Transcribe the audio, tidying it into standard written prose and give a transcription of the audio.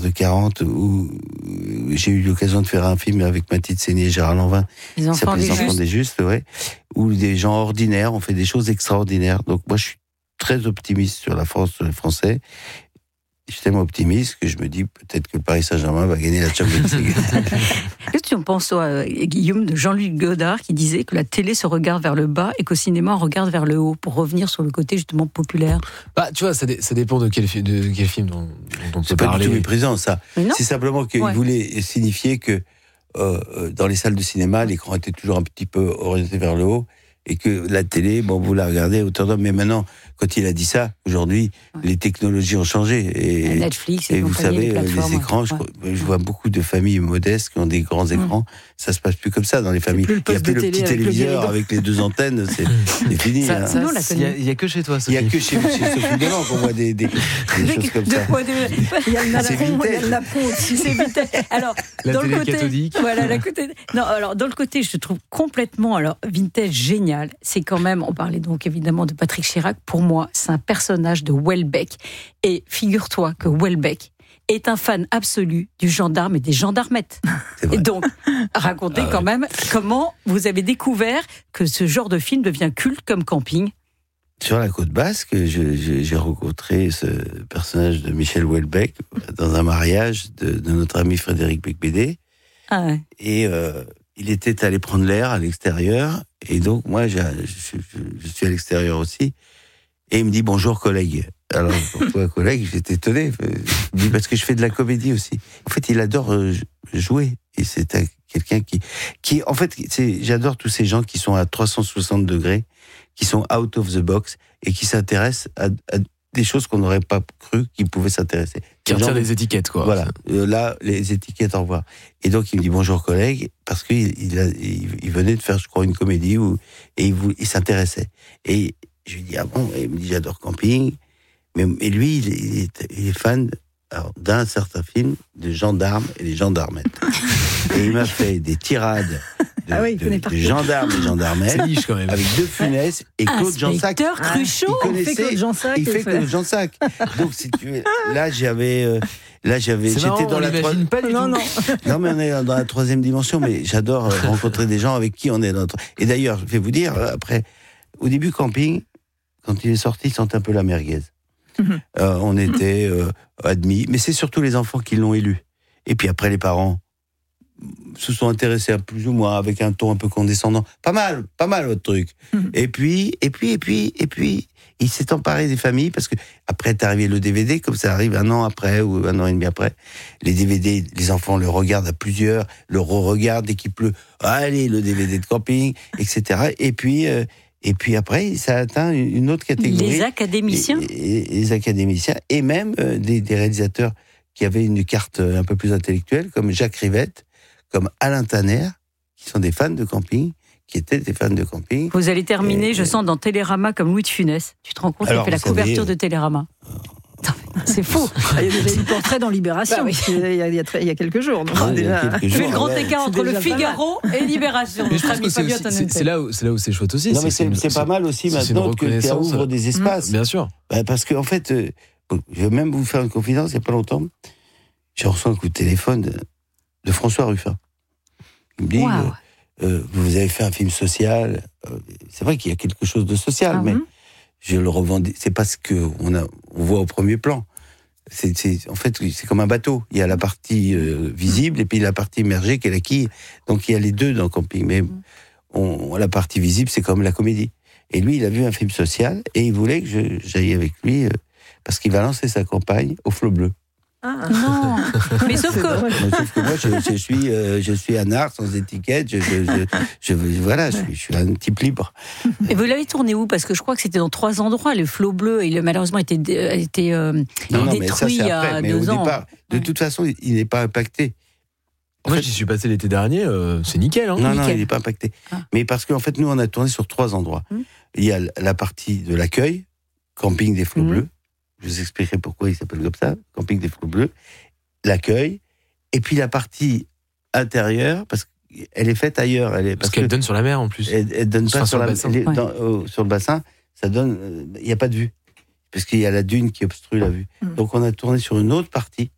de 40 où j'ai eu l'occasion de faire un film avec Mathilde Seigné et Gérard Lanvin. Les enfants des Justes, ouais. Où des gens ordinaires ont fait des choses extraordinaires. Donc moi, je suis très optimiste sur la France, sur les Français. Je suis tellement optimiste que je me dis peut-être que le Paris Saint-Germain va gagner la Champions League. Qu'est-ce que tu en penses, toi, Guillaume, de Jean-Luc Godard, qui disait que la télé se regarde vers le bas et qu'au cinéma, on regarde vers le haut, pour revenir sur le côté, justement, populaire? Tu vois, ça dépend de quel film dont on peut C'est pas parler. du tout méprisant, ça. C'est simplement qu'il voulait signifier que dans les salles de cinéma, l'écran était toujours un petit peu orienté vers le haut et que la télé, vous la regardez à hauteur d'homme. Mais maintenant, quand il a dit ça, aujourd'hui, les technologies ont changé. Et Netflix et vous savez, les écrans, je vois beaucoup de familles modestes qui ont des grands écrans. Ça se passe plus comme ça dans les familles. Il n'y a plus le petit téléviseur avec les 2 antennes. C'est fini. Il n'y a que chez toi, Sophie. Il n'y a que chez Sophie Delan qu'on voit des choses comme ça. Il y a le napron aussi. C'est Vinted. Alors, la télé cathodique. Voilà, dans le côté, je trouve complètement, Vinted génial. C'est quand même, on parlait donc évidemment de Patrick Chirac. Pour moi, c'est un personnage de Houellebecq. Et figure-toi que Houellebecq est un fan absolu du gendarme et des gendarmettes. Et donc, racontez quand même comment vous avez découvert que ce genre de film devient culte comme Camping. Sur la côte basque, j'ai rencontré ce personnage de Michel Houellebecq dans un mariage de notre ami Frédéric Becbédé. Ah ouais. Et il était allé prendre l'air à l'extérieur. Et donc, moi, je suis à l'extérieur aussi. Et il me dit « Bonjour, collègue ». Alors, pourquoi collègue? J'étais étonné. Il me dit « Parce que je fais de la comédie aussi ». En fait, il adore jouer. Et c'est quelqu'un qui en fait, j'adore tous ces gens qui sont à 360 degrés, qui sont out of the box et qui s'intéressent à des choses qu'on n'aurait pas cru qu'ils pouvaient s'intéresser. Qui retirent des étiquettes, quoi. Voilà. Là, les étiquettes, au revoir. Et donc, il me dit bonjour, collègue, parce qu'il venait de faire, je crois, une comédie et il s'intéressait. Et je lui dis, ah bon? Et il me dit, j'adore Camping. Mais lui, il est fan d'un certain film de gendarmes et les gendarmettes. Et il m'a fait des tirades de gendarmes et gendarmettes. C'est niche quand même. Avec De Funès et Claude Jansac. Cruchot. Il fait Claude Jansac. Donc, si tu veux, là, j'étais dans la troisième. Non, mais on est dans la 3e dimension. Mais j'adore rencontrer des gens avec qui on est dans. Et d'ailleurs, je vais vous dire, après, au début, Camping, quand il est sorti, il sentait un peu la merguez. On était admis, mais c'est surtout les enfants qui l'ont élu. Et puis après, les parents se sont intéressés à plus ou moins avec un ton un peu condescendant. Pas mal votre truc. Et puis, il s'est emparé des familles parce que après est arrivé le DVD, comme ça arrive 1 an après ou 1 an et demi après. Les DVD, les enfants le regardent à plusieurs, le re-regardent dès qu'il pleut. Allez, le DVD de Camping, etc. Et puis après, ça a atteint une autre catégorie. Les académiciens. Les académiciens et même des réalisateurs qui avaient une carte un peu plus intellectuelle, comme Jacques Rivette, comme Alain Tanner, qui sont des fans de Camping, qui étaient des fans de Camping. Vous allez terminer, je sens, dans Télérama comme Louis de Funès. Tu te rends compte, il a fait la couverture de Télérama. C'est fou. Il y a déjà eu le portrait dans Libération, il y a quelques jours. Je fais le grand écart entre le Figaro et Libération. Mais je pense que c'est là où c'est chouette aussi. Non, mais c'est pas mal aussi maintenant que ça ouvre des espaces. Bien sûr. Parce qu'en fait, je vais même vous faire une confidence, il n'y a pas longtemps, j'ai reçu un coup de téléphone de François Ruffin. Il me dit, vous avez fait un film social. C'est vrai qu'il y a quelque chose de social, mais je le revendique. C'est pas ce qu'on voit au premier plan. En fait, c'est comme un bateau. Il y a la partie visible et puis la partie immergée qui est la quille. Donc il y a les deux dans Camping. Mais la partie visible, c'est comme la comédie. Et lui, il a vu un film social et il voulait que j'aille avec lui parce qu'il va lancer sa campagne au Flot Bleu. Ah non. Mais sauf que moi, je suis un art sans étiquette. Je suis un type libre. Et vous l'avez tourné où? Parce que je crois que c'était dans 3 endroits. Le Flot Bleu, il a malheureusement été détruit il y a 2 ans. Départ, de toute façon, il n'est pas impacté. Moi, j'y suis passé l'été dernier. C'est nickel. Hein. Non, il n'est pas impacté. Mais parce qu'en fait, nous, on a tourné sur 3 endroits. Il y a la partie de l'accueil, Camping des Flots Bleus. Je vous expliquerai pourquoi il s'appelle comme ça, Camping des Flots Bleus, l'accueil, et puis la partie intérieure, parce qu'elle est faite ailleurs. Parce qu'elle donne sur la mer en plus. Elle donne pas sur le bassin. Sur le bassin, ça donne. Il n'y a pas de vue, parce qu'il y a la dune qui obstrue la vue. Donc on a tourné sur une autre partie,